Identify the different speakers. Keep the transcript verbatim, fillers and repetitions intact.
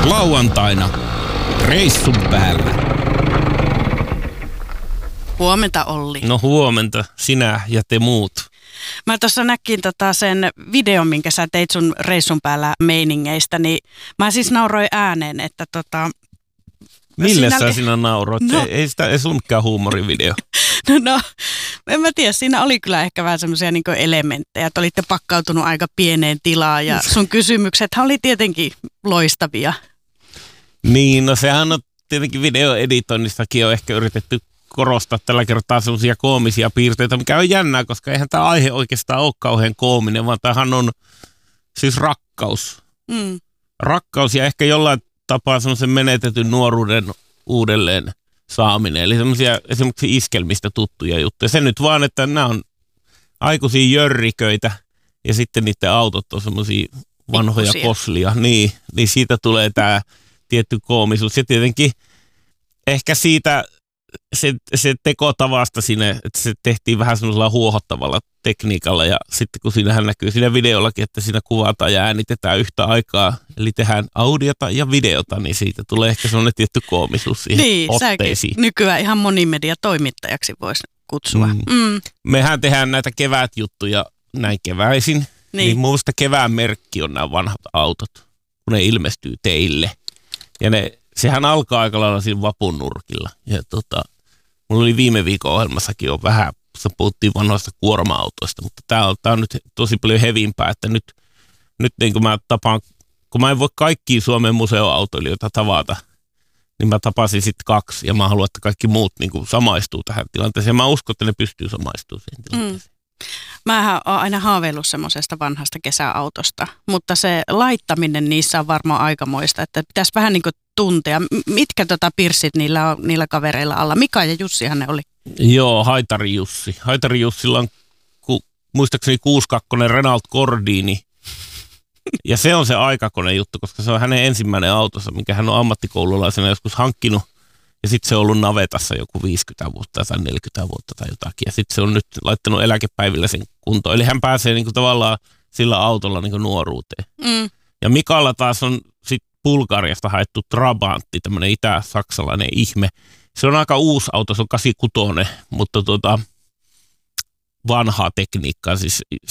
Speaker 1: Lauantaina reissun päällä.
Speaker 2: Huomenta, Olli.
Speaker 1: No huomenta, sinä ja te muut.
Speaker 2: Mä tuossa näkin tota sen videon, minkä sä teit sun reissun päällä meiningeistä, niin mä siis nauroin ääneen, että tota...
Speaker 1: Mille
Speaker 2: siinä
Speaker 1: sä
Speaker 2: oli...
Speaker 1: sinä nauroit?
Speaker 2: No.
Speaker 1: Ei, ei sitä ei sun mikään huumorivideo.
Speaker 2: No, no, en mä tiedä, siinä oli kyllä ehkä vähän semmoisia niinku elementtejä, että olitte pakkautunut aika pieneen tilaan ja sun kysymyksethän oli tietenkin loistavia.
Speaker 1: Niin, no sehän on tietenkin videoeditoinnissakin on ehkä yritetty korostaa tällä kertaa semmoisia koomisia piirteitä, mikä on jännää, koska eihän tämä aihe oikeastaan ole kauhean koominen, vaan tämähän on siis rakkaus.
Speaker 2: Mm.
Speaker 1: Rakkaus ja ehkä jollain tapaa semmoisen menetetyn nuoruuden uudelleen saaminen. Eli semmoisia esimerkiksi iskelmistä tuttuja juttuja. Se nyt vaan, että nämä on aikuisia jörriköitä ja sitten niiden autot on semmoisia vanhoja
Speaker 2: Pikkusia.
Speaker 1: koslia. Niin, niin siitä tulee tämä tietty koomisuus. Ja tietenkin ehkä siitä se, se tekotavasta sinne, että se tehtiin vähän semmoisella huohottavalla tekniikalla. Ja sitten kun siinähän näkyy siinä videollakin, että siinä kuvataan ja äänitetään yhtä aikaa, eli tehdään audiota ja videota, niin siitä tulee ehkä semmoinen tietty koomisuus siihen
Speaker 2: Niin,
Speaker 1: otteisiin.
Speaker 2: säkin nykyään ihan monimedia-toimittajaksi voisi kutsua.
Speaker 1: Mm.
Speaker 2: Mm.
Speaker 1: Mehän tehdään näitä kevätjuttuja näin keväisin, niin,
Speaker 2: Niin.
Speaker 1: niin muista kevään merkki on nämä vanhat autot, kun ne ilmestyy teille. Ja ne, sehän alkaa aika lailla siinä vapun nurkilla. Ja tota, mulla oli viime viikon ohjelmassakin jo vähän, jossa puhuttiin vanhoista kuorma-autoista, mutta tämä on, tää on nyt tosi paljon hevimpää, että nyt, nyt niin kun mä tapaan, kun mä en voi kaikkia Suomen museoautoilijoita tavata, niin mä tapasin sitten kaksi ja mä haluan, että kaikki muut niin kuin samaistuu tähän tilanteeseen. Mä uskon, että ne pystyy samaistumaan siihen tilanteeseen. Mm.
Speaker 2: Mähän olen aina haaveillut semmoisesta vanhasta kesäautosta, mutta se laittaminen niissä on varmaan aikamoista, että pitäisi vähän niin kuin tuntea, mitkä tota pirssit niillä on niillä kavereilla alla. Mika ja Jussihan ne oli.
Speaker 1: Joo, Haitari Jussi. Haitari Jussilla on ku, muistaakseni kuusikymmentäkaksi Renault Gordini. Ja se on se aikakone juttu, koska se on hänen ensimmäinen autonsa, minkä hän on ammattikoululaisena joskus hankkinut. Ja sitten se on ollut navetassa joku viisikymmentä vuotta tai neljäkymmentä vuotta tai jotakin. Ja sitten se on nyt laittanut eläkepäivillä sen kuntoon. Eli hän pääsee niinku tavallaan sillä autolla niinku nuoruuteen.
Speaker 2: Mm.
Speaker 1: Ja Mikalla taas on sitten Bulgariasta haettu Trabantti, tämmöinen itä-saksalainen ihme. Se on aika uusi auto, se on kahdeksankymmentäkuusi, mutta tuota, vanhaa tekniikkaa. Siis